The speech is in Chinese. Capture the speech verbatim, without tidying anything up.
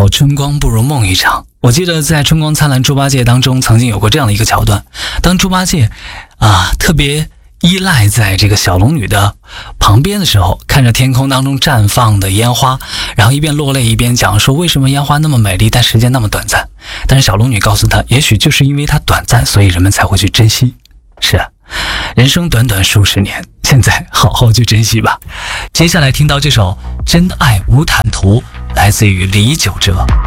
好春光不如梦一场。我记得在《春光灿烂猪八戒》当中曾经有过这样的一个桥段，当猪八戒啊特别依赖在这个小龙女的旁边的时候，看着天空当中绽放的烟花，然后一边落泪一边讲说为什么烟花那么美丽，但时间那么短暂。但是小龙女告诉他，也许就是因为它短暂，所以人们才会去珍惜。是啊，人生短短数十年，现在好好去珍惜吧。接下来听到这首《真爱无坦途》，来自于李玖哲。